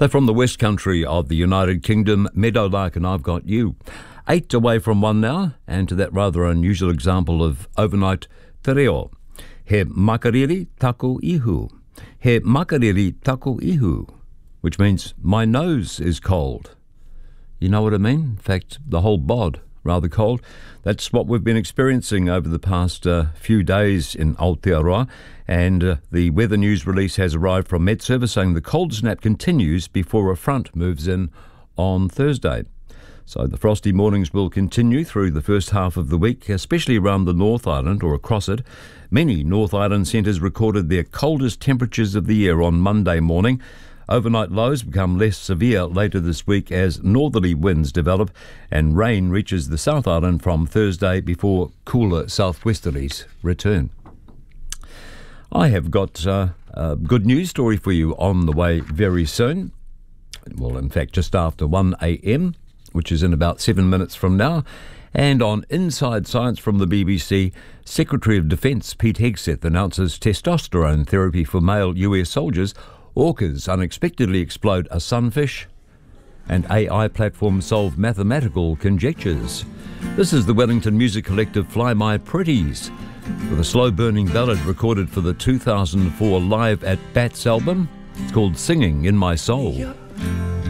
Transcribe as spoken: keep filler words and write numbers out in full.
They're from the West Country of the United Kingdom, Meadowlark and I've Got You. Eight away from one now, and to that rather unusual example of overnight te reo. He makariri taku ihu. He makariri taku ihu, which means my nose is cold. You know what I mean? In fact, the whole bod, rather cold. That's what we've been experiencing over the past uh, few days in Aotearoa, and uh, the weather news release has arrived from Met Service saying the cold snap continues before a front moves in on Thursday. So the frosty mornings will continue through the first half of the week, especially around the North Island or across it. Many North Island centres recorded their coldest temperatures of the year on Monday morning. Overnight lows become less severe later this week as northerly winds develop and rain reaches the South Island from Thursday before cooler southwesterlies return. I have got uh, a good news story for you on the way very soon. Well, in fact, just after one a.m, which is in about seven minutes from now. And on Inside Science from the B B C, Secretary of Defence Pete Hegseth announces testosterone therapy for male U S soldiers. Orcas unexpectedly explode a sunfish, and A I platforms solve mathematical conjectures. This is the Wellington music collective Fly My Pretties, with a slow-burning ballad recorded for the two thousand four Live at Bats album. It's called Singing in My Soul.